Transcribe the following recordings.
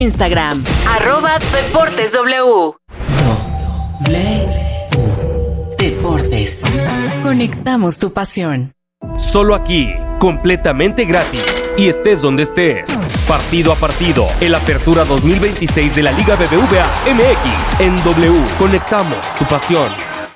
Instagram, @DeportesW. Deportes. Conectamos tu pasión. Solo aquí, completamente gratis, y estés donde estés. Partido a partido, el Apertura 2026 de la Liga BBVA MX. En W, conectamos tu pasión.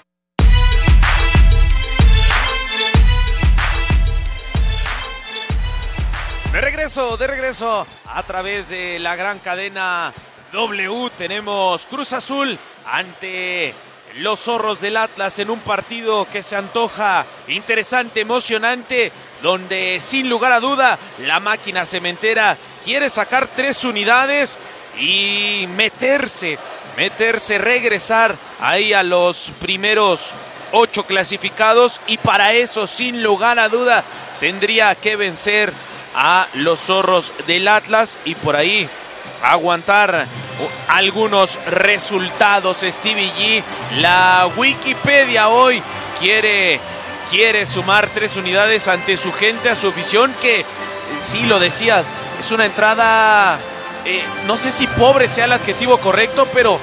De regreso a través de la gran cadena W. Tenemos Cruz Azul ante los Zorros del Atlas en un partido que se antoja interesante, emocionante, donde sin lugar a duda la máquina cementera quiere sacar 3 unidades y meterse, regresar ahí a los primeros 8 clasificados, y para eso sin lugar a duda tendría que vencer a los Zorros del Atlas y por ahí aguantar algunos resultados. Stevie G, la Wikipedia hoy quiere sumar 3 unidades ante su gente, a su afición, que sí lo decías, es una entrada, no sé si pobre sea el adjetivo correcto, pero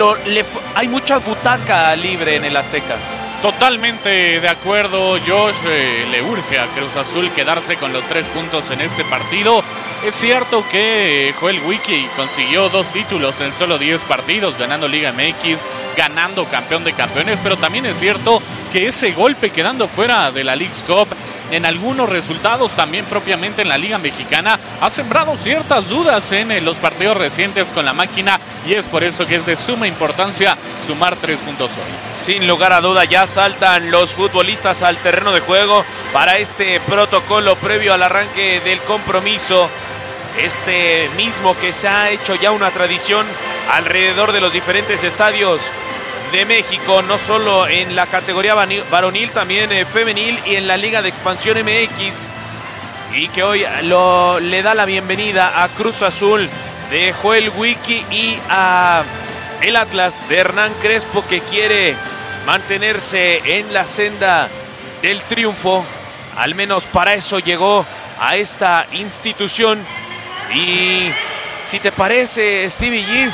hay mucha butaca libre en el Azteca. Totalmente de acuerdo, Josh. Le urge a Cruz Azul quedarse con los 3 puntos en este partido. Es cierto que Joel Wiki consiguió 2 títulos en solo 10 partidos, ganando Liga MX, ganando Campeón de Campeones, pero también es cierto que ese golpe quedando fuera de la Leagues Cup en algunos resultados, también propiamente en la Liga Mexicana, ha sembrado ciertas dudas en los partidos recientes con la máquina, y es por eso que es de suma importancia sumar 3 puntos hoy. Sin lugar a duda ya saltan los futbolistas al terreno de juego para este protocolo previo al arranque del compromiso. Este mismo que se ha hecho ya una tradición alrededor de los diferentes estadios de México, no solo en la categoría varonil, también femenil y en la Liga de Expansión MX, y que hoy le da la bienvenida a Cruz Azul de Joel Wiki y a el Atlas de Hernán Crespo, que quiere mantenerse en la senda del triunfo. Al menos para eso llegó a esta institución. Y si te parece, Stevie G,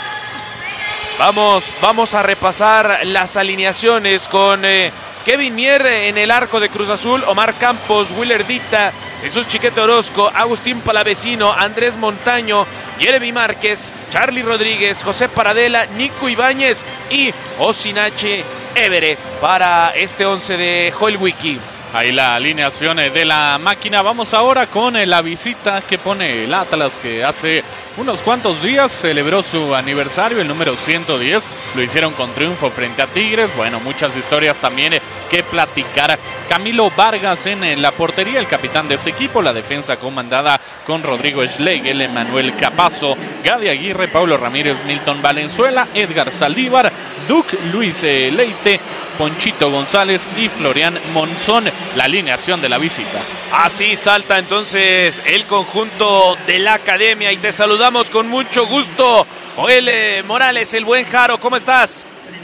vamos a repasar las alineaciones con Kevin Mier en el arco de Cruz Azul, Omar Campos, Willer Dita, Jesús Chiquete Orozco, Agustín Palavecino, Andrés Montaño, Jeremy Márquez, Charly Rodríguez, José Paradela, Nico Ibáñez y Osinache Évere para este 11 de Joel Wiki. Ahí la alineación de la máquina. Vamos ahora con la visita que pone el Atlas, que hace unos cuantos días celebró su aniversario, el número 110. Lo hicieron con triunfo frente a Tigres. Bueno, muchas historias también que platicar. Camilo Vargas en la portería, el capitán de este equipo. La defensa comandada con Rodrigo Schlegel, Manuel Capazo, Gadi Aguirre, Paulo Ramírez, Milton Valenzuela, Edgar Saldívar, Duke Luis Leite, Ponchito González y Florian Monzón, la alineación de la visita. Así salta entonces el conjunto de la academia y te saludamos con mucho gusto. Joel Morales, el buen Jaro, ¿cómo estás?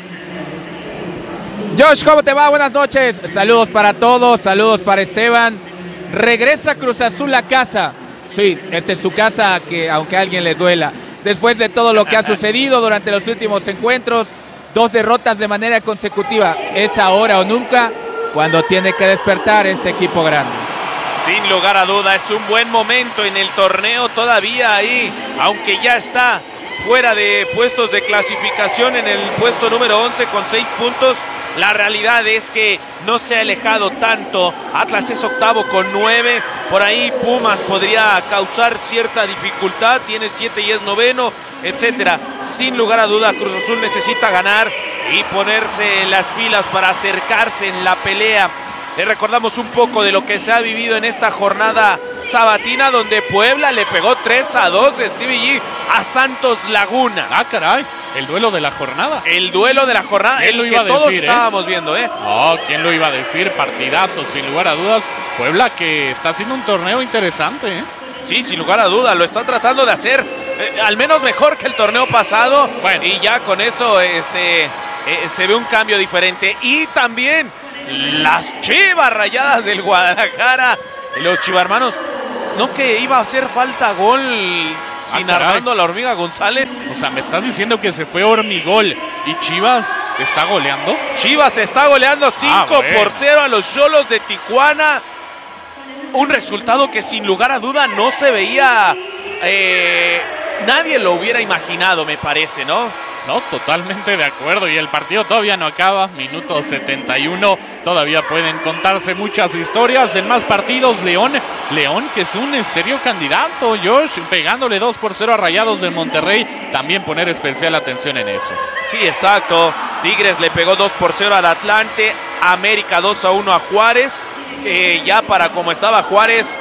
Josh, ¿cómo te va? Buenas noches. Saludos para todos, saludos para Esteban. Regresa Cruz Azul a casa. Sí, esta es su casa, que aunque a alguien les duela. Después de todo lo que ha sucedido durante los últimos encuentros, 2 derrotas de manera consecutiva. Es ahora o nunca cuando tiene que despertar este equipo grande. Sin lugar a duda, es un buen momento en el torneo todavía ahí, aunque ya está fuera de puestos de clasificación en el puesto número 11 con 6 puntos. La realidad es que no se ha alejado tanto. Atlas es octavo con 9. Por ahí Pumas podría causar cierta dificultad. Tiene 7 y es noveno, etcétera. Sin lugar a duda, Cruz Azul necesita ganar y ponerse en las pilas para acercarse en la pelea. Le recordamos un poco de lo que se ha vivido en esta jornada sabatina, donde Puebla le pegó 3-2 de Stevie G a Santos Laguna. Ah, caray. El duelo de la jornada. El duelo de la jornada, ¿Quién el lo que iba a todos decir, estábamos viendo, No, ¿quién lo iba a decir? Partidazo, sin lugar a dudas. Puebla, que está haciendo un torneo interesante, Sí, sin lugar a duda, lo está tratando de hacer al menos mejor que el torneo pasado. Bueno. Y ya con eso se ve un cambio diferente. Y también las Chivas Rayadas del Guadalajara. Los chivarmanos, no que iba a hacer falta gol sin Armando La Hormiga González. O sea, ¿me estás diciendo que se fue Hormigol y Chivas está goleando? Chivas está goleando 5-0 a los Xolos de Tijuana. Un resultado que sin lugar a duda no se veía, nadie lo hubiera imaginado, me parece, ¿no? No, totalmente de acuerdo. Y el partido todavía no acaba. Minuto 71. Todavía pueden contarse muchas historias. En más partidos, León que es un serio candidato, Josh, pegándole 2-0 a Rayados de Monterrey. También poner especial atención en eso. Sí, exacto. Tigres le pegó 2-0 al Atlante. América 2-1 a Juárez. Ya para como estaba Juárez,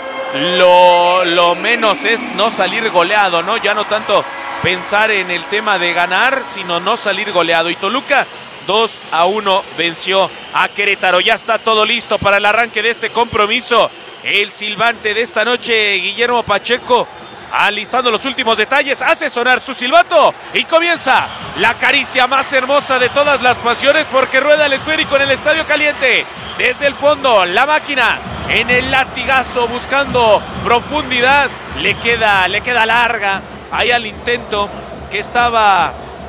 lo menos es no salir goleado, ¿no? Ya no tanto pensar en el tema de ganar, sino no salir goleado. Y Toluca 2-1 venció a Querétaro. Ya está todo listo para el arranque de este compromiso. El silbante de esta noche, Guillermo Pacheco, alistando los últimos detalles, hace sonar su silbato y comienza la caricia más hermosa de todas las pasiones, porque rueda el esférico en el Estadio Caliente. Desde el fondo, la máquina en el latigazo buscando profundidad. Le queda larga. Ahí al intento que estaba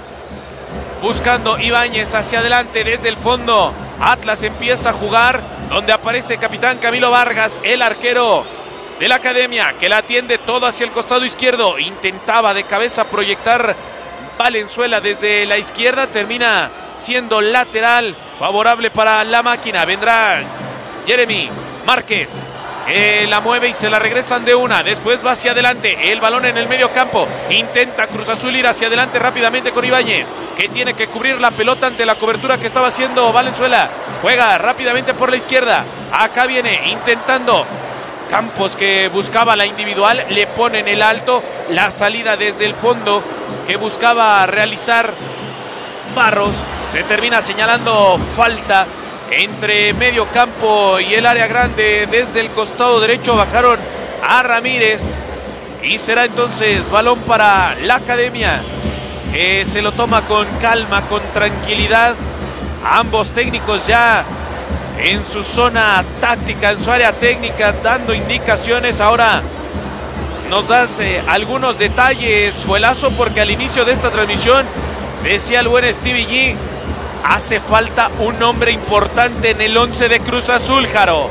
buscando Ibáñez hacia adelante desde el fondo. Atlas empieza a jugar, donde aparece capitán Camilo Vargas, el arquero de la academia, que la atiende todo hacia el costado izquierdo. Intentaba de cabeza proyectar Valenzuela desde la izquierda, termina siendo lateral favorable para la máquina. Vendrá Jeremy Márquez, la mueve y se la regresan de una. Después va hacia adelante, el balón en el medio campo. Intenta Cruz Azul ir hacia adelante rápidamente con Ibáñez, que tiene que cubrir la pelota ante la cobertura que estaba haciendo Valenzuela. Juega rápidamente por la izquierda. Acá viene intentando Campos, que buscaba la individual. Le ponen el alto. La salida desde el fondo que buscaba realizar Barros. Se termina señalando falta entre medio campo y el área grande. Desde el costado derecho bajaron a Ramírez y será entonces balón para la academia, que se lo toma con calma, con tranquilidad. Ambos técnicos ya en su zona táctica, en su área técnica, dando indicaciones. Ahora nos das algunos detalles, Juelazo, porque al inicio de esta transmisión decía el buen Stevie G, hace falta un hombre importante en el 11 de Cruz Azul, Jaro.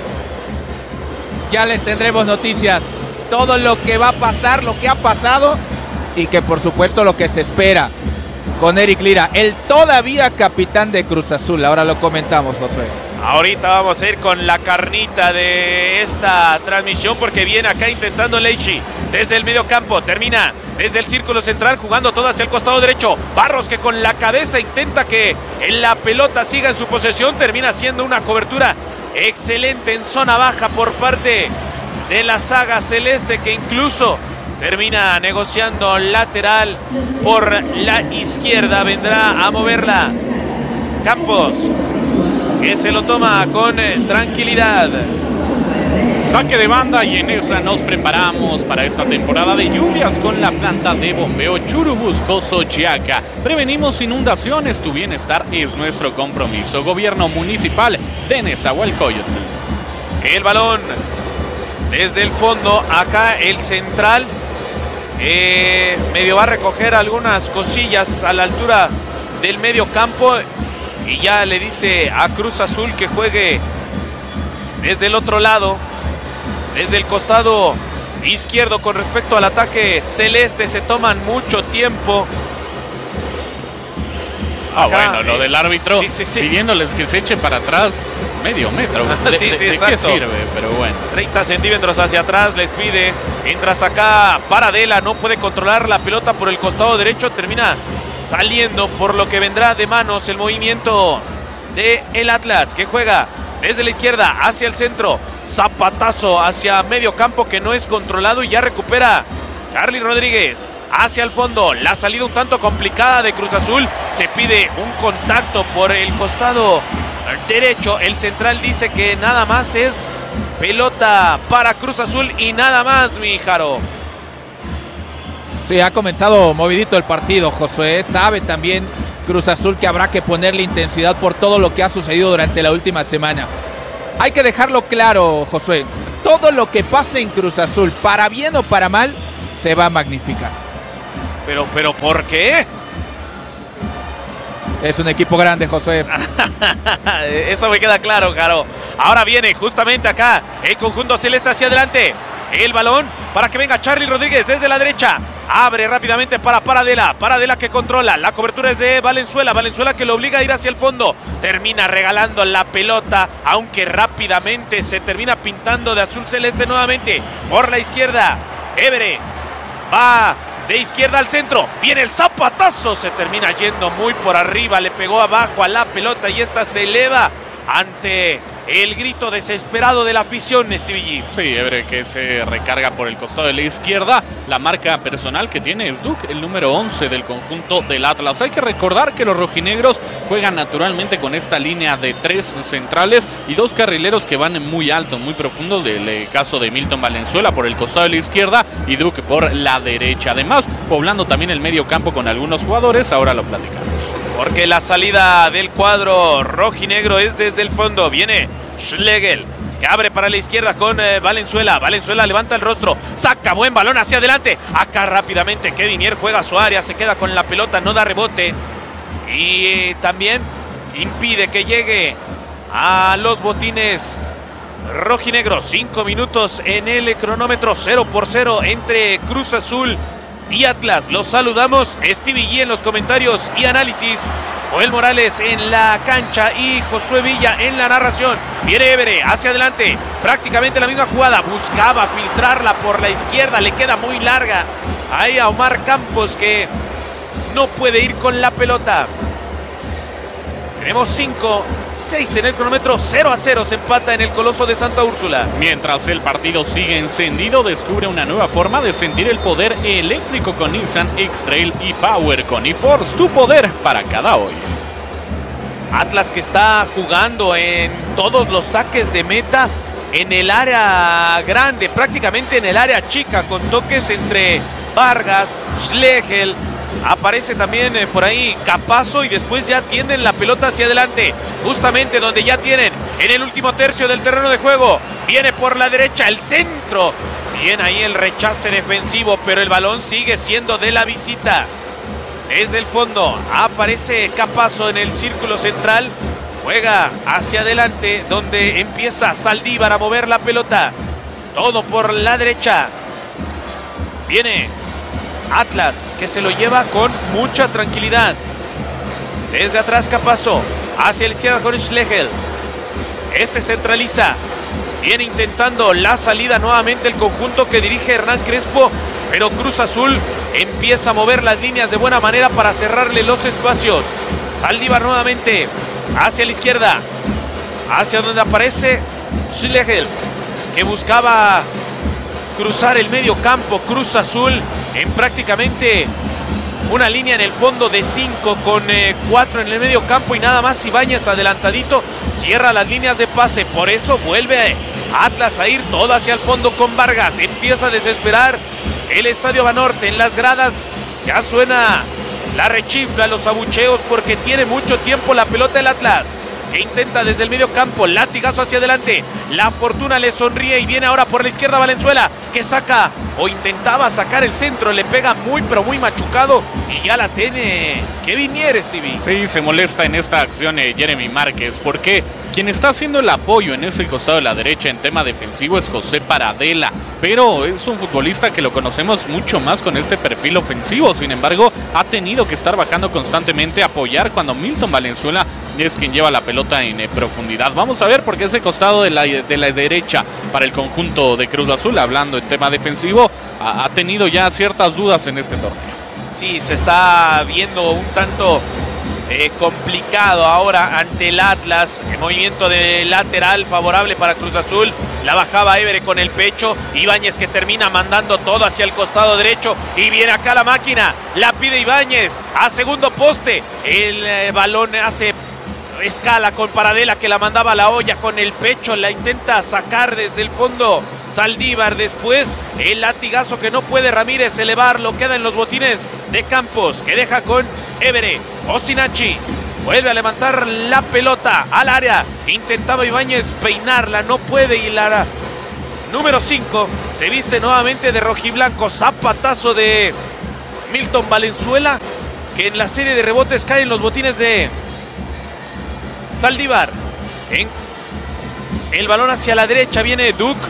Ya les tendremos noticias, todo lo que va a pasar, lo que ha pasado y que por supuesto lo que se espera con Eric Lira, el todavía capitán de Cruz Azul. Ahora lo comentamos, Josué. Ahorita vamos a ir con la carnita de esta transmisión, porque viene acá intentando Leishi desde el medio campo, termina desde el círculo central jugando todo hacia el costado derecho. Barros, que con la cabeza intenta que la pelota siga en su posesión, termina siendo una cobertura excelente en zona baja por parte de la saga celeste, que incluso termina negociando lateral por la izquierda. Vendrá a moverla Campos, que se lo toma con tranquilidad. Saque de banda, y en esa nos preparamos para esta temporada de lluvias con la planta de bombeo Churubusco Xochiaca. Prevenimos inundaciones, tu bienestar es nuestro compromiso. Gobierno Municipal de Nezahualcóyotl. El balón desde el fondo, acá el central medio va a recoger algunas cosillas a la altura del medio campo. Y ya le dice a Cruz Azul que juegue desde el otro lado, desde el costado izquierdo. Con respecto al ataque celeste, se toman mucho tiempo. Bueno, lo del árbitro sí. pidiéndoles que se echen para atrás medio metro. ¿De qué sirve? Pero bueno. 30 centímetros hacia atrás les pide. Mientras acá Paradela no puede controlar la pelota por el costado derecho, termina saliendo, por lo que vendrá de manos el movimiento de el Atlas, que juega desde la izquierda hacia el centro. Zapatazo hacia medio campo que no es controlado, y ya recupera Charly Rodríguez hacia el fondo. La salida un tanto complicada de Cruz Azul. Se pide un contacto por el costado derecho. El central dice que nada más es pelota para Cruz Azul y nada más, mi Jaro. Sí, ha comenzado movidito el partido, Josué. Sabe también Cruz Azul que habrá que ponerle intensidad por todo lo que ha sucedido durante la última semana. Hay que dejarlo claro, Josué. Todo lo que pase en Cruz Azul, para bien o para mal, se va a magnificar. Pero ¿por qué? Es un equipo grande, José. Eso me queda claro, Caro. Ahora viene justamente acá el conjunto celeste hacia adelante. El balón para que venga Charlie Rodríguez desde la derecha. Abre rápidamente para Paradela. Paradela que controla. La cobertura es de Valenzuela. Valenzuela que lo obliga a ir hacia el fondo. Termina regalando la pelota, aunque rápidamente se termina pintando de azul celeste nuevamente. Por la izquierda, Évere va de izquierda al centro. Viene el zapatazo. Se termina yendo muy por arriba. Le pegó abajo a la pelota y esta se eleva ante el grito desesperado de la afición, Stevie G. Sí, Évere que se recarga por el costado de la izquierda. La marca personal que tiene es Duke, el número 11 del conjunto del Atlas. Hay que recordar que los rojinegros juegan naturalmente con esta línea de 3 centrales y 2 carrileros que van muy altos, muy profundos. Del caso de Milton Valenzuela por el costado de la izquierda y Duke por la derecha. Además, poblando también el medio campo con algunos jugadores. Ahora lo platicamos. Porque la salida del cuadro rojinegro es desde el fondo. Viene Schlegel, que abre para la izquierda con Valenzuela. Valenzuela levanta el rostro, saca buen balón hacia adelante. Acá rápidamente Kevinier juega a su área, se queda con la pelota, no da rebote. Y también impide que llegue a los botines rojinegros. 5 minutos en el cronómetro, 0-0 entre Cruz Azul y Atlas. Los saludamos, Stevie G en los comentarios y análisis, Joel Morales en la cancha y Josué Villa en la narración. Viene Évere hacia adelante, prácticamente la misma jugada, buscaba filtrarla por la izquierda, le queda muy larga ahí a Omar Campos, que no puede ir con la pelota. Tenemos 6 en el cronómetro, 0-0 se empata en el Coloso de Santa Úrsula. Mientras el partido sigue encendido, descubre una nueva forma de sentir el poder eléctrico con Nissan X-Trail y Power con eForce, tu poder para cada hoy. Atlas que está jugando en todos los saques de meta en el área grande, prácticamente en el área chica, con toques entre Vargas, Schlegel. Aparece también por ahí Capazo y después ya tienden la pelota hacia adelante, justamente donde ya tienen en el último tercio del terreno de juego. Viene por la derecha el centro, bien ahí el rechace defensivo, pero el balón sigue siendo de la visita. Desde el fondo aparece Capazo en el círculo central, juega hacia adelante donde empieza Saldívar a mover la pelota, todo por la derecha. Viene Atlas, que se lo lleva con mucha tranquilidad. Desde atrás Capazo, hacia la izquierda con Schlegel. Este centraliza. Viene intentando la salida nuevamente el conjunto que dirige Hernán Crespo, pero Cruz Azul empieza a mover las líneas de buena manera para cerrarle los espacios. Saldívar nuevamente, hacia la izquierda, hacia donde aparece Schlegel, que buscaba cruzar el medio campo. Cruz Azul en prácticamente una línea en el fondo de 5 con 4 en el medio campo y nada más. Ibáñez adelantadito cierra las líneas de pase, por eso vuelve Atlas a ir todo hacia el fondo con Vargas. Empieza a desesperar el Estadio Banorte. En las gradas ya suena la rechifla, los abucheos, porque tiene mucho tiempo la pelota del Atlas, que intenta desde el medio campo, latigazo hacia adelante. La fortuna le sonríe y viene ahora por la izquierda Valenzuela, que saca o intentaba sacar el centro, le pega muy pero muy machucado y ya la tiene Kevinier, Stevie. Sí, se molesta en esta acción Jeremy Márquez, porque quien está haciendo el apoyo en ese costado de la derecha en tema defensivo es José Paradela, pero es un futbolista que lo conocemos mucho más con este perfil ofensivo. Sin embargo, ha tenido que estar bajando constantemente, apoyar cuando Milton Valenzuela es quien lleva la pelota en profundidad. Vamos a ver, porque ese costado de la derecha para el conjunto de Cruz Azul, hablando en tema defensivo, ha tenido ya ciertas dudas en este torneo. Sí, se está viendo un tanto complicado ahora ante el Atlas. El movimiento de lateral favorable para Cruz Azul. La bajaba Évere con el pecho. Ibáñez, que termina mandando todo hacia el costado derecho. Y viene acá la máquina. La pide Ibáñez a segundo poste. El balón hace escala con Paradela, que la mandaba a la olla con el pecho. La intenta sacar desde el fondo Saldívar. Después el latigazo que no puede Ramírez elevarlo. Queda en los botines de Campos, que deja con Évere. Osinachi vuelve a levantar la pelota al área. Intentaba Ibáñez peinarla, no puede, y la número 5, se viste nuevamente de rojiblanco. Zapatazo de Milton Valenzuela, que en la serie de rebotes cae en los botines de Saldívar. El balón hacia la derecha, viene Duke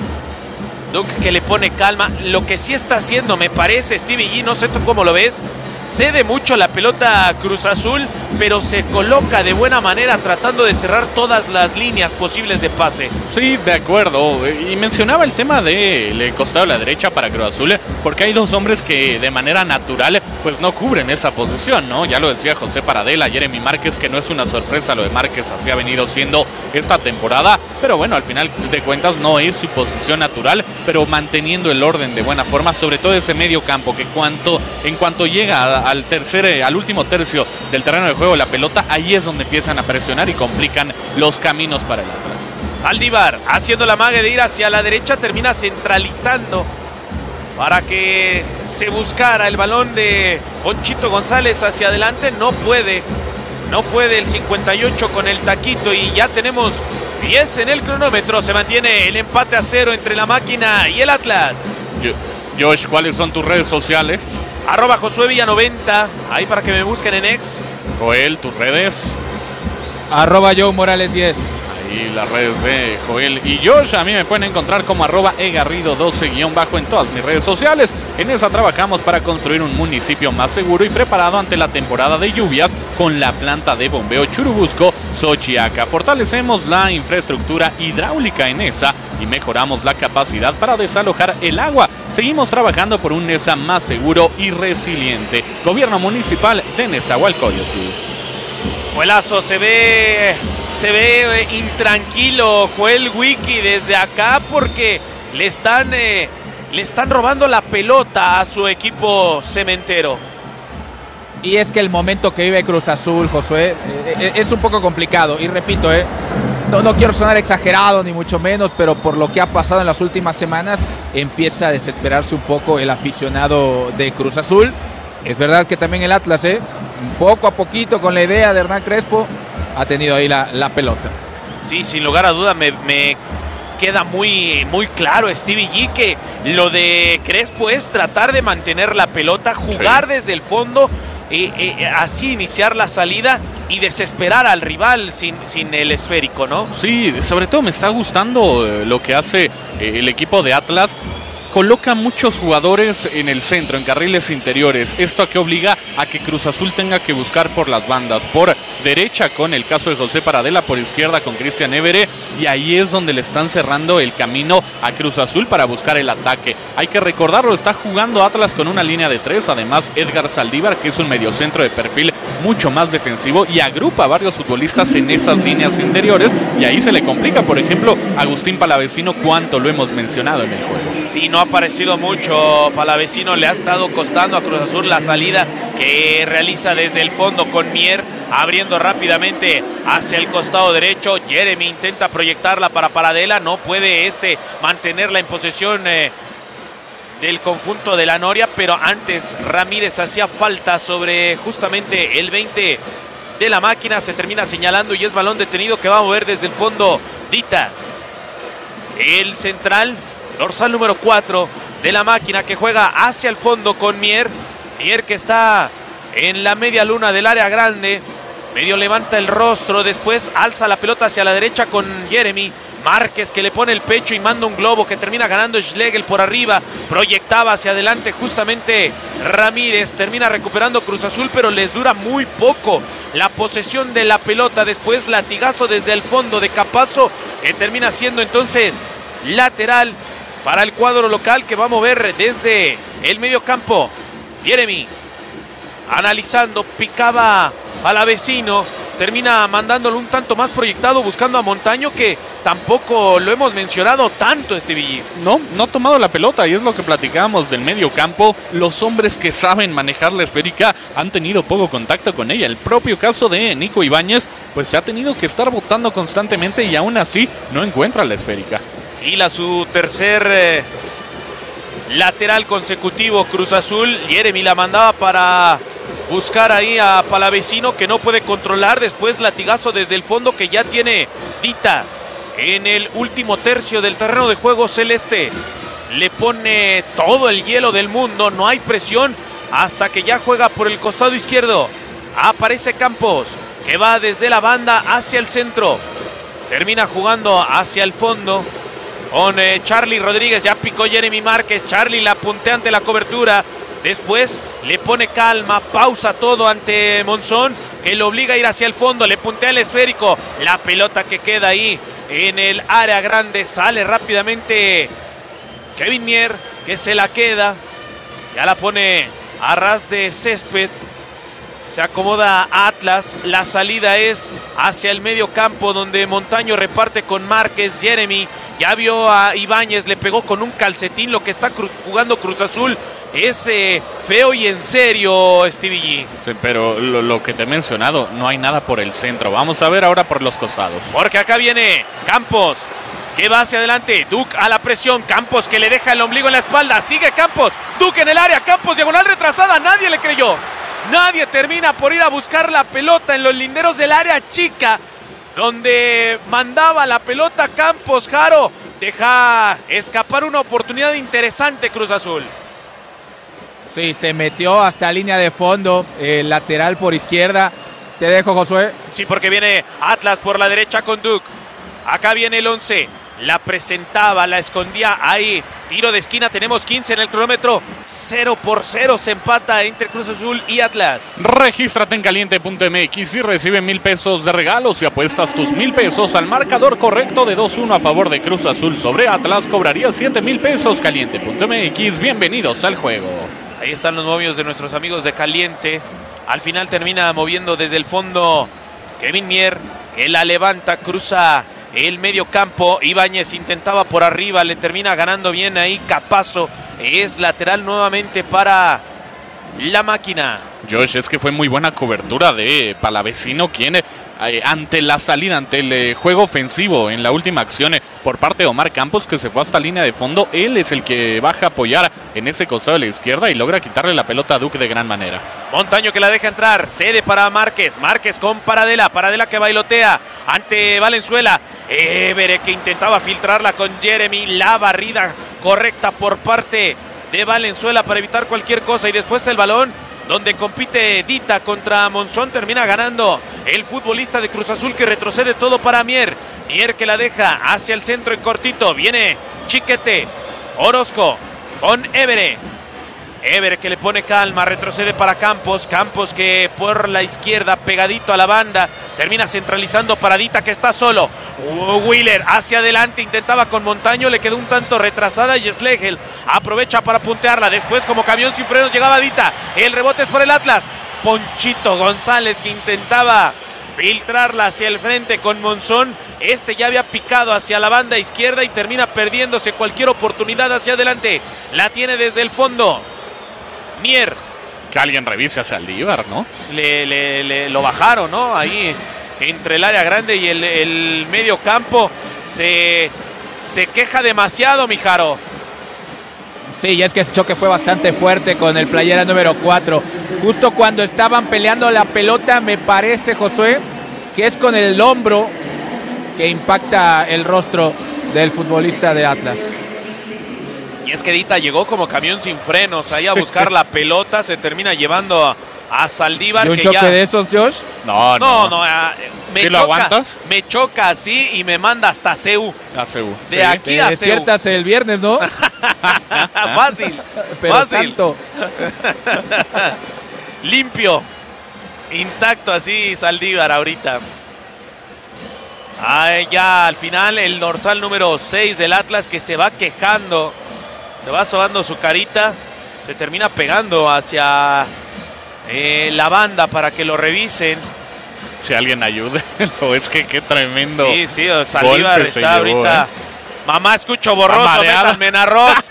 que le pone calma. Lo que sí está haciendo, me parece, Stevie G, no sé tú cómo lo ves, cede mucho la pelota Cruz Azul, pero se coloca de buena manera tratando de cerrar todas las líneas posibles de pase. Sí, de acuerdo. Y mencionaba el tema del costado de la derecha para Cruz Azul, porque hay dos hombres que de manera natural pues no cubren esa posición, ¿no? Ya lo decía José Paradela, Jeremy Márquez, que no es una sorpresa lo de Márquez, así ha venido siendo esta temporada, pero bueno, al final de cuentas no es su posición natural, pero manteniendo el orden de buena forma, sobre todo ese medio campo, que en cuanto llega al último tercio del terreno de juego, la pelota, ahí es donde empiezan a presionar y complican los caminos para el Atlas. Saldívar haciendo la mague de ir hacia la derecha, termina centralizando para que se buscara el balón de Ponchito González hacia adelante. No puede el 58 con el taquito y ya tenemos 10 en el cronómetro. Se mantiene el empate a 0 entre la Máquina y el Atlas. Josh, ¿cuáles son tus redes sociales? @Josué Villa 90, ahí para que me busquen en X. Joel, tus redes. @Joe Morales 10. Ahí las redes de Joel y Josh. A mí me pueden encontrar como @egarrido12_ en todas mis redes sociales. En esa trabajamos para construir un municipio más seguro y preparado ante la temporada de lluvias con la planta de bombeo Churubusco Xochiaca. Fortalecemos la infraestructura hidráulica en esa y mejoramos la capacidad para desalojar el agua. Seguimos trabajando por un Nesa más seguro y resiliente. Gobierno Municipal de Nezahualcóyotl. Juelazo, se ve intranquilo Joel Wiki desde acá porque le están robando la pelota a su equipo cementero. Y es que el momento que vive Cruz Azul, Josué, es un poco complicado. Y repito, no quiero sonar exagerado ni mucho menos, pero por lo que ha pasado en las últimas semanas, empieza a desesperarse un poco el aficionado de Cruz Azul. Es verdad que también el Atlas, poco a poquito con la idea de Hernán Crespo, ha tenido ahí la pelota. Sí, sin lugar a duda me queda muy claro, Stevie G, que lo de Crespo es tratar de mantener la pelota, jugar desde el fondo, así iniciar la salida y desesperar al rival sin el esférico, ¿no? Sí, sobre todo me está gustando lo que hace el equipo de Atlas. Coloca muchos jugadores en el centro, en carriles interiores. Esto a que obliga a que Cruz Azul tenga que buscar por las bandas, por derecha con el caso de José Paradela, por izquierda con Cristian Évere, y ahí es donde le están cerrando el camino a Cruz Azul para buscar el ataque. Hay que recordarlo, está jugando Atlas con una línea de 3, además Edgar Saldívar, que es un mediocentro de perfil mucho más defensivo y agrupa a varios futbolistas en esas líneas interiores, y ahí se le complica, por ejemplo, Agustín Palavecino, cuánto lo hemos mencionado en el juego. Sí, no ha aparecido mucho Palavecino, le ha estado costando a Cruz Azul la salida que realiza desde el fondo con Mier, abriendo rápidamente hacia el costado derecho. Jeremy intenta proyectarla para Paradela, no puede mantenerla en posesión del conjunto de la Noria, pero antes Ramírez hacía falta sobre justamente el 20 de la Máquina, se termina señalando y es balón detenido que va a mover desde el fondo Dita. El central, dorsal número 4 de la Máquina, que juega hacia el fondo con Mier que está en la media luna del área grande, medio levanta el rostro, después alza la pelota hacia la derecha con Jeremy Márquez, que le pone el pecho y manda un globo que termina ganando Schlegel por arriba, proyectaba hacia adelante justamente Ramírez, termina recuperando Cruz Azul, pero les dura muy poco la posesión de la pelota. Después latigazo desde el fondo de Capazo, que termina siendo entonces lateral para el cuadro local, que va a mover desde el medio campo. Jeremy analizando, picaba Palavecino, termina mandándolo un tanto más proyectado, buscando a Montaño, que tampoco lo hemos mencionado tanto, Stevie. No ha tomado la pelota, y es lo que platicábamos del medio campo. Los hombres que saben manejar la esférica han tenido poco contacto con ella. El propio caso de Nico Ibáñez, pues se ha tenido que estar botando constantemente y aún así no encuentra la esférica. Y su tercer lateral consecutivo Cruz Azul. Jeremy la mandaba para buscar ahí a Palavecino, que no puede controlar. Después latigazo desde el fondo que ya tiene Dita en el último tercio del terreno de juego celeste. Le pone todo el hielo del mundo, no hay presión hasta que ya juega por el costado izquierdo. Aparece Campos, que va desde la banda hacia el centro. Termina jugando hacia el fondo con Charlie Rodríguez. Ya picó Jeremy Márquez. Charlie la puntea ante la cobertura. Después le pone calma, pausa todo ante Monzón, que lo obliga a ir hacia el fondo. Le puntea el esférico. La pelota que queda ahí en el área grande. Sale rápidamente Kevin Mier, que se la queda. Ya la pone a ras de césped. Se acomoda Atlas. La salida es hacia el medio campo, donde Montaño reparte con Márquez. Jeremy ya vio a Ibáñez, le pegó con un calcetín. Lo que está jugando Cruz Azul es feo y en serio, Stevie G. Sí, pero lo que te he mencionado, no hay nada por el centro. Vamos a ver ahora por los costados. Porque acá viene Campos, que va hacia adelante. Duke a la presión. Campos, que le deja el ombligo en la espalda. Sigue Campos. Duke en el área. Campos, diagonal retrasada. Nadie le creyó. Nadie termina por ir a buscar la pelota en los linderos del área chica, donde mandaba la pelota Campos. Jaro deja escapar una oportunidad interesante Cruz Azul. Sí, se metió hasta línea de fondo, lateral por izquierda. Te dejo, Josué. Sí, porque viene Atlas por la derecha con Duke. Acá viene el 11. La presentaba, la escondía ahí. Tiro de esquina, tenemos 15 en el cronómetro. 0-0 se empata entre Cruz Azul y Atlas. Regístrate en caliente.mx y recibe 1,000 pesos de regalos. Si apuestas tus 1,000 pesos al marcador correcto de 2-1 a favor de Cruz Azul sobre Atlas, cobrarías 7,000 pesos. Caliente.mx, bienvenidos al juego. Ahí están los movios de nuestros amigos de Caliente. Al final termina moviendo desde el fondo Kevin Mier, que la levanta, cruza el medio campo. Ibáñez intentaba por arriba, le termina ganando bien ahí Capazo. Es lateral nuevamente para la máquina. Josh, es que fue muy buena cobertura de Palavecino, quien ante la salida, ante el juego ofensivo en la última acción por parte de Omar Campos, que se fue hasta línea de fondo. Él es el que baja a apoyar en ese costado de la izquierda y logra quitarle la pelota a Duke de gran manera. Montaño, que la deja entrar, cede para Márquez. Márquez con Paradela, Paradela que bailotea ante Valenzuela. Évere, que intentaba filtrarla con Jeremy. La barrida correcta por parte de Valenzuela para evitar cualquier cosa. Y después el balón donde compite Dita contra Monzón. Termina ganando el futbolista de Cruz Azul, que retrocede todo para Mier. Mier, que la deja hacia el centro en cortito. Viene Chiquete. Orozco con Évere. Évere, que le pone calma, retrocede para Campos. Campos, que por la izquierda, pegadito a la banda, termina centralizando para Dita, que está solo. Wheeler hacia adelante, intentaba con Montaño, le quedó un tanto retrasada y Schlegel aprovecha para puntearla. Después, como camión sin frenos, llegaba Dita. El rebote es por el Atlas. Ponchito González, que intentaba filtrarla hacia el frente con Monzón. Este ya había picado hacia la banda izquierda y termina perdiéndose cualquier oportunidad hacia adelante. La tiene desde el fondo Mier. Que alguien revise a Saldívar, ¿no? Lo bajaron, ¿no? Ahí entre el área grande y el medio campo. Se queja demasiado, Mijaro. Sí, y es que el choque fue bastante fuerte con el playera número 4. Justo cuando estaban peleando la pelota, me parece, Josué, que es con el hombro que impacta el rostro del futbolista de Atlas. Y es que Dita llegó como camión sin frenos ahí a buscar la pelota, se termina llevando a Saldívar. ¿Y un choque de esos, Josh? No. Me ¿Sí choca, lo aguantas? Me choca así y me manda hasta CEU. A CEU. De aquí Te a CEU. despiertas el viernes, ¿no? Fácil. Pero fácil. santo. Limpio. Intacto así Saldívar ahorita. Ya al final el dorsal número 6 del Atlas, que se va quejando. Se va sobando su carita. Se termina pegando hacia la banda para que lo revisen. Si alguien ayude. Es que qué tremendo. Sí, Saldívar está ahorita. Mamá, escucho borroso, métanme en arroz.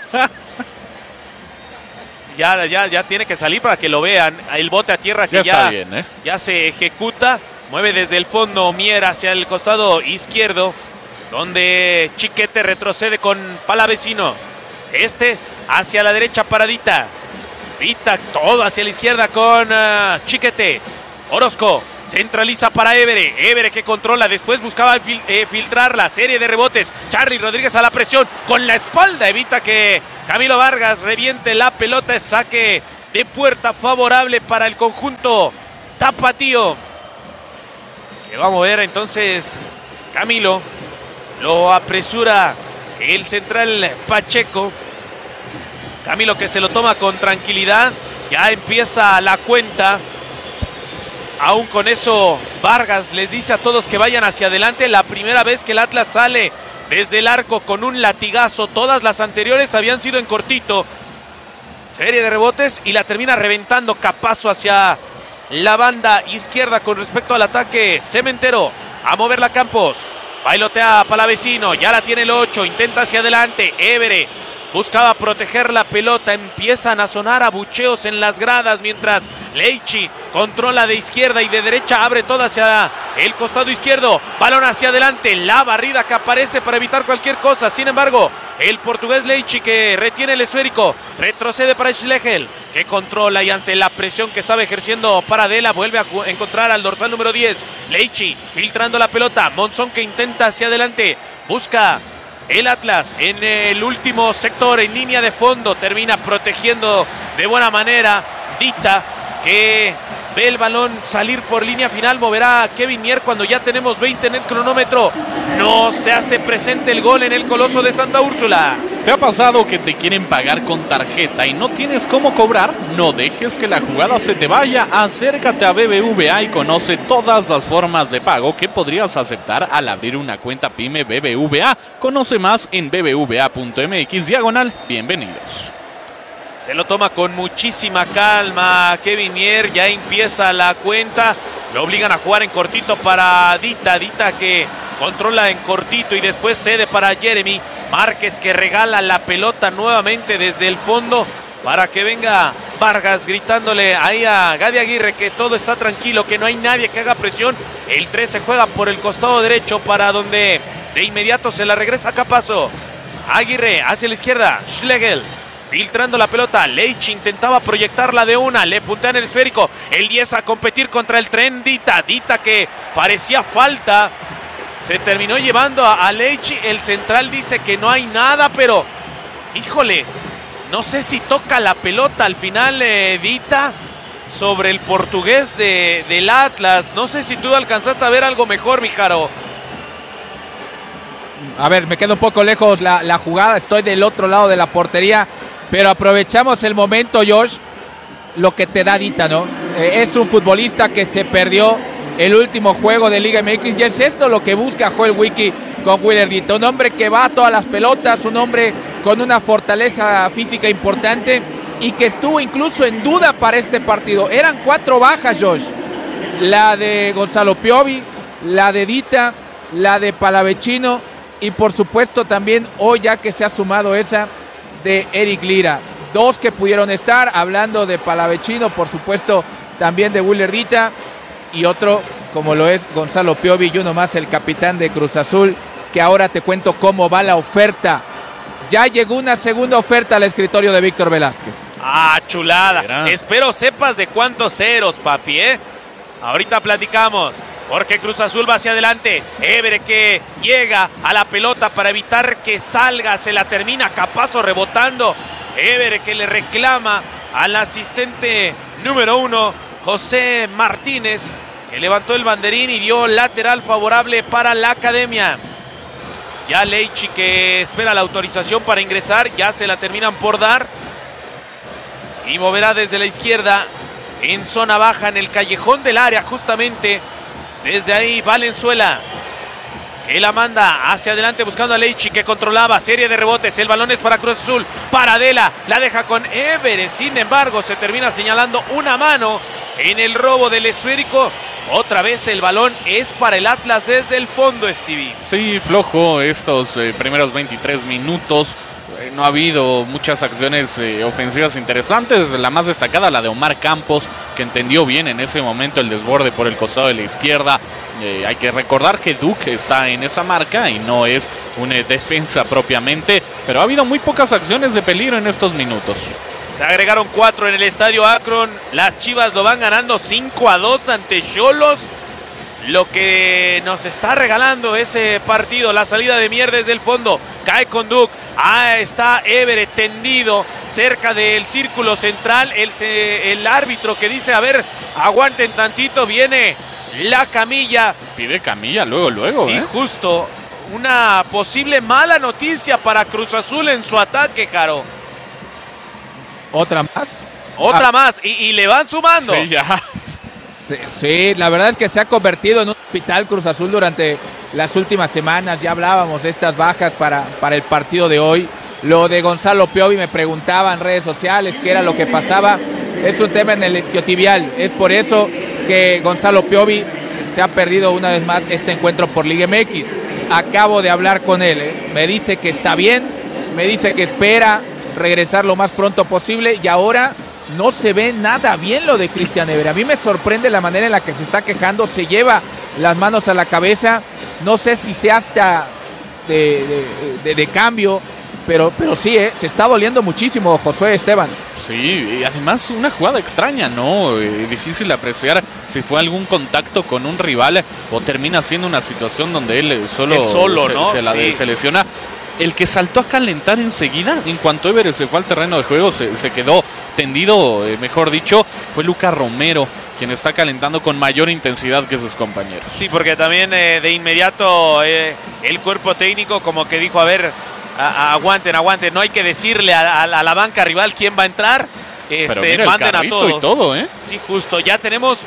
Ya tiene que salir para que lo vean. El bote a tierra que está bien, ya se ejecuta. Mueve desde el fondo Mier hacia el costado izquierdo, donde Chiquete retrocede con Palavecino. Hacia la derecha para Dita. Dita todo hacia la izquierda con Chiquete. Orozco centraliza para Évere. Évere que controla, después buscaba filtrar la serie de rebotes. Charly Rodríguez a la presión, con la espalda evita que Camilo Vargas reviente la pelota. Es saque de puerta favorable para el conjunto tapatío, que va a mover entonces Camilo. Lo apresura el central Pacheco. Camilo que se lo toma con tranquilidad. Ya empieza la cuenta. Aún con eso, Vargas les dice a todos que vayan hacia adelante. La primera vez que el Atlas sale desde el arco con un latigazo. Todas las anteriores habían sido en cortito. Serie de rebotes y la termina reventando Capazo hacia la banda izquierda con respecto al ataque. Cementero a moverla Campos. Bailotea Palavecino, ya la tiene el 8, intenta hacia adelante. Évere buscaba proteger la pelota, empiezan a sonar abucheos en las gradas mientras Leichi controla de izquierda y de derecha, abre toda hacia el costado izquierdo, balón hacia adelante, la barrida que aparece para evitar cualquier cosa. Sin embargo, el portugués Leichi que retiene el esférico, retrocede para Schlegel, que controla y ante la presión que estaba ejerciendo Paradela vuelve a encontrar al dorsal número 10. Leichi filtrando la pelota, Monzón que intenta hacia adelante, busca el Atlas en el último sector, en línea de fondo, termina protegiendo de buena manera Dita, que ve el balón salir por línea final. Moverá a Kevin Mier cuando ya tenemos 20 en el cronómetro. No se hace presente el gol en el Coloso de Santa Úrsula. ¿Te ha pasado que te quieren pagar con tarjeta y no tienes cómo cobrar? No dejes que la jugada se te vaya. Acércate a BBVA y conoce todas las formas de pago que podrías aceptar al abrir una cuenta PYME BBVA. Conoce más en bbva.mx/bienvenidos. Se lo toma con muchísima calma Kevin Mier, ya empieza la cuenta. Lo obligan a jugar en cortito para Dita. Dita que controla en cortito y después cede para Jeremy Márquez, que regala la pelota nuevamente desde el fondo para que venga Vargas gritándole ahí a Gadi Aguirre que todo está tranquilo, que no hay nadie que haga presión. El 3 se juega por el costado derecho para donde de inmediato se la regresa Capazo. Aguirre hacia la izquierda, Schlegel filtrando la pelota. Leichi intentaba proyectarla de una, le puntean el esférico. El 10 a competir contra el tren Dita. Dita que parecía falta, se terminó llevando a Leichi. El central dice que no hay nada, pero híjole, no sé si toca la pelota al final Dita sobre el portugués del Atlas. No sé si tú alcanzaste a ver algo mejor, Mijaro. A ver, me quedo un poco lejos la jugada, estoy del otro lado de la portería, pero aprovechamos el momento, Josh, lo que te da Dita, ¿no? Es un futbolista que se perdió el último juego de Liga MX y es esto lo que busca Joel Wiki con Willer Dita, un hombre que va a todas las pelotas, un hombre con una fortaleza física importante y que estuvo incluso en duda para este partido. Eran 4 bajas, Josh, la de Gonzalo Piovi, la de Dita, la de Palavecino y por supuesto también hoy ya que se ha sumado esa de Eric Lira. 2 que pudieron estar, hablando de Palavecino, por supuesto también de Willer Dita y otro como lo es Gonzalo Piovi y uno más el capitán de Cruz Azul, que ahora te cuento cómo va la oferta. Ya llegó una segunda oferta al escritorio de Víctor Velázquez. Ah, chulada. Espero sepas de cuántos ceros, papi, Ahorita platicamos. Porque Cruz Azul va hacia adelante. Évere que llega a la pelota para evitar que salga. Se la termina Capazo rebotando. Évere que le reclama al asistente número 1, José Martínez, que levantó el banderín y dio lateral favorable para la academia. Ya Leichi que espera la autorización para ingresar. Ya se la terminan por dar. Y moverá desde la izquierda en zona baja en el callejón del área justamente. Desde ahí Valenzuela, que la manda hacia adelante buscando a Leichi, que controlaba, serie de rebotes, el balón es para Cruz Azul, Paradela, la deja con Évere, sin embargo se termina señalando una mano en el robo del esférico. Otra vez el balón es para el Atlas desde el fondo, Stevie. Sí, flojo estos primeros 23 minutos. No ha habido muchas acciones ofensivas interesantes. La más destacada, la de Omar Campos, que entendió bien en ese momento el desborde por el costado de la izquierda. Hay que recordar que Duke está en esa marca y no es una defensa propiamente, pero ha habido muy pocas acciones de peligro en estos minutos. Se agregaron 4 en el estadio Akron. Las Chivas lo van ganando 5-2 ante Xolos. Lo que nos está regalando ese partido, la salida de Mier desde el fondo, cae con Duke, está Everett tendido cerca del círculo central, el árbitro que dice, a ver, aguanten tantito, viene la camilla. Pide camilla luego, sí, justo, una posible mala noticia para Cruz Azul en su ataque, Jaro. ¿Otra más? Otra más, y le van sumando. Sí, ya. Sí, la verdad es que se ha convertido en un hospital Cruz Azul durante las últimas semanas. Ya hablábamos de estas bajas para el partido de hoy. Lo de Gonzalo Piovi, me preguntaba en redes sociales qué era lo que pasaba. Es un tema en el isquiotibial. Es por eso que Gonzalo Piovi se ha perdido una vez más este encuentro por Liga MX. Acabo de hablar con él. Me dice que está bien, me dice que espera regresar lo más pronto posible y ahora no se ve nada bien lo de Cristian Everett. A mí me sorprende la manera en la que se está quejando, se lleva las manos a la cabeza, no sé si sea hasta de cambio, pero sí, se está doliendo muchísimo Josué Esteban. Sí, y además una jugada extraña, ¿no? Difícil apreciar si fue algún contacto con un rival o termina siendo una situación donde él solo ¿no? se lesiona. El que saltó a calentar enseguida, en cuanto Everett se fue al terreno de juego, se quedó tendido, mejor dicho, fue Lucas Romero, quien está calentando con mayor intensidad que sus compañeros. Sí, porque también de inmediato el cuerpo técnico como que dijo, a ver, aguanten, no hay que decirle a la banca rival quién va a entrar. Pero mira, manden a todos. Y todo, Sí, justo, ya tenemos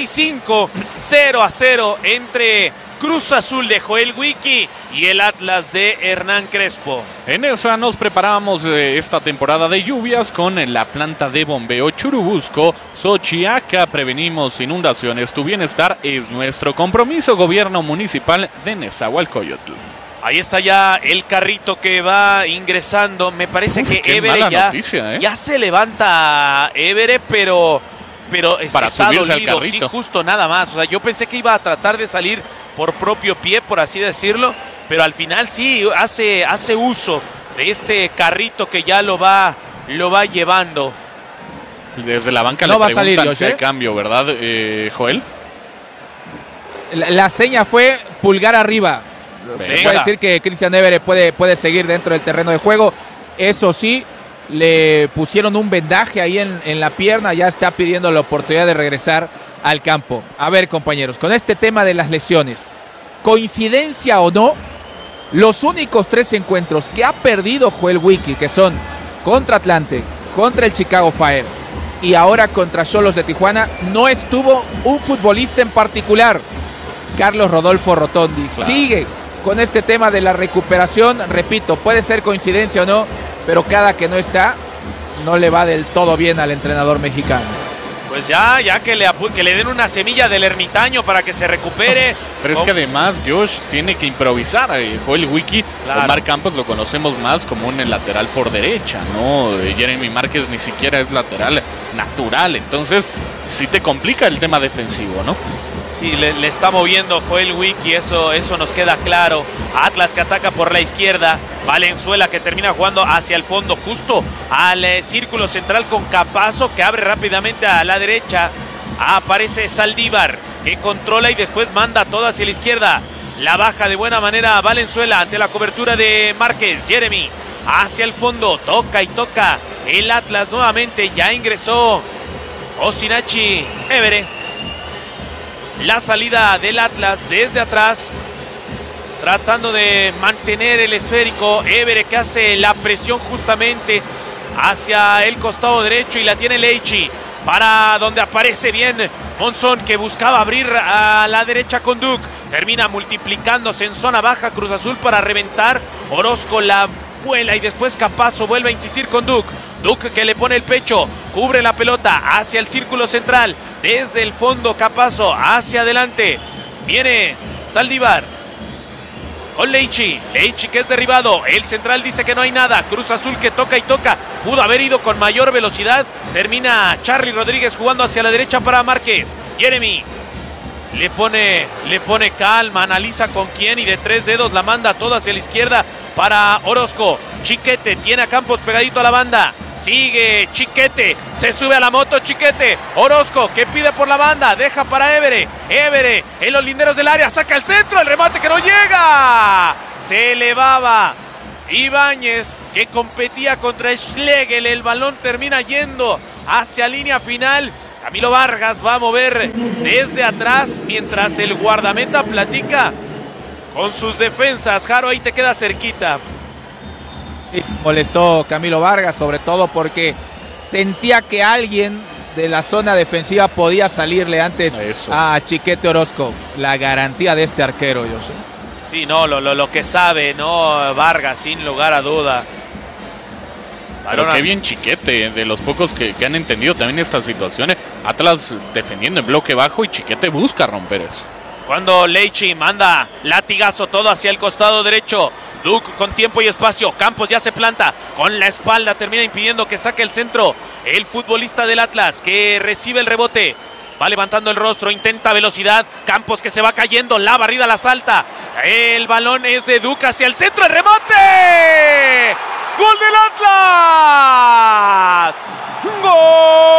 25-0 entre Cruz Azul de Joel Wiki y el Atlas de Hernán Crespo. En esa nos preparamos esta temporada de lluvias con la planta de bombeo Churubusco, Xochiaca. Prevenimos inundaciones. Tu bienestar es nuestro compromiso. Gobierno Municipal de Nezahualcóyotl. Ahí está ya el carrito que va ingresando. Me parece que Everett ya se levanta Everett, pero para está subirse dolido, al carrito. Sí, justo nada más. O sea, yo pensé que iba a tratar de salir por propio pie, por así decirlo, pero al final sí hace uso de este carrito que ya lo va llevando. Desde la banca no le va a salir, preguntan si hay cambio, ¿verdad, Joel? La seña fue pulgar arriba. Puede decir que Cristian Everett puede seguir dentro del terreno de juego. Eso sí, le pusieron un vendaje ahí en la pierna, ya está pidiendo la oportunidad de regresar al campo. A ver, compañeros, con este tema de las lesiones, coincidencia o no, los únicos 3 encuentros que ha perdido Joel Wiki, que son contra Atlante, contra el Chicago Fire y ahora contra Xolos de Tijuana, no estuvo un futbolista en particular, Carlos Rodolfo Rotondi. Claro. Sigue con este tema de la recuperación, repito, puede ser coincidencia o no, pero cada que no está, no le va del todo bien al entrenador mexicano. Pues ya que le den una semilla del ermitaño para que se recupere. Pero es que además Josh tiene que improvisar. Joel Wiki, claro. Omar Campos lo conocemos más como un lateral por derecha, ¿no? Jeremy Márquez ni siquiera es lateral natural. Entonces, sí te complica el tema defensivo, ¿no? Sí, le está moviendo Joel Wiki, eso nos queda claro. Atlas que ataca por la izquierda. Valenzuela que termina jugando hacia el fondo, justo al círculo central con Capazo, que abre rápidamente a la derecha. Aparece Saldívar, que controla y después manda todo hacia la izquierda. La baja de buena manera a Valenzuela ante la cobertura de Márquez. Jeremy hacia el fondo, toca y toca. El Atlas nuevamente, ya ingresó Osinachi Everett. La salida del Atlas desde atrás, tratando de mantener el esférico. Everett que hace la presión justamente hacia el costado derecho y la tiene Leichi, para donde aparece bien Monzón, que buscaba abrir a la derecha con Duke. Termina multiplicándose en zona baja Cruz Azul para reventar. Orozco la vuela y después Capazo vuelve a insistir con Duke. Duke que le pone el pecho, cubre la pelota hacia el círculo central. Desde el fondo Capazo hacia adelante. Viene Saldívar. Con Leichi que es derribado. El central dice que no hay nada. Cruz Azul que toca y toca. Pudo haber ido con mayor velocidad. Termina Charly Rodríguez jugando hacia la derecha para Márquez. Jeremy le pone calma, analiza con quién y de 3 dedos la manda toda hacia la izquierda para Orozco. Chiquete tiene a Campos pegadito a la banda. Sigue Chiquete, se sube a la moto Chiquete. Orozco que pide por la banda, deja para Évere. Évere en los linderos del área, saca el centro, el remate que no llega. Se elevaba Ibáñez, que competía contra Schlegel. El balón termina yendo hacia línea final. Camilo Vargas va a mover desde atrás mientras el guardameta platica con sus defensas. Jaro, ahí te queda cerquita. Sí, molestó Camilo Vargas, sobre todo porque sentía que alguien de la zona defensiva podía salirle antes a Chiquete Orozco. La garantía de este arquero, yo sé. Sí, no, lo que sabe, ¿no? Vargas, sin lugar a duda. Pero qué bien Chiquete, de los pocos que han entendido también estas situaciones. Atlas defendiendo en bloque bajo y Chiquete busca romper eso. Cuando Leichi manda latigazo todo hacia el costado derecho. Duke con tiempo y espacio. Campos ya se planta con la espalda. Termina impidiendo que saque el centro. El futbolista del Atlas que recibe el rebote. Va levantando el rostro, intenta velocidad. Campos que se va cayendo. La barrida la salta. El balón es de Duke hacia el centro. ¡El remate! ¡Gol del Atlas! ¡Gol!